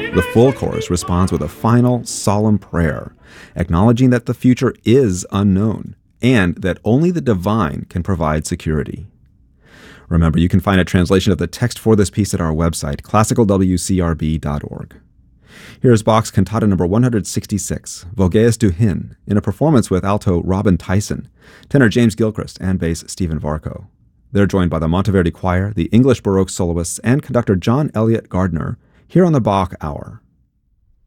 The full chorus responds with a final, solemn prayer, acknowledging that the future is unknown and that only the divine can provide security. Remember, you can find a translation of the text for this piece at our website, classicalwcrb.org. Here's Bach's Cantata number 166, Vogeas du Hin, in a performance with alto Robin Tyson, tenor James Gilchrist, and bass Stephen Varco. They're joined by the Monteverdi Choir, the English Baroque soloists, and conductor John Elliott Gardner here on the Bach Hour.